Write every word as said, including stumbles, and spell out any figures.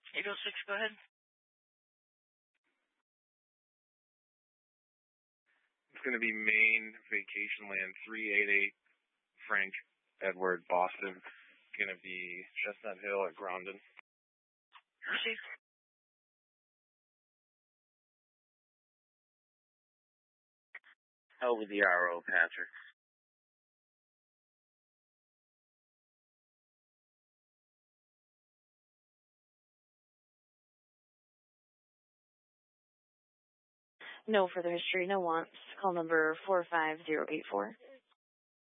eight oh six, go ahead. It's going to be Maine Vacation Land three eight eight, Frank Edward, Boston. Going to be Chestnut Hill at Grondon. Received. Over the R O, Patrick. No further history, no wants. Call number four five zero eight four.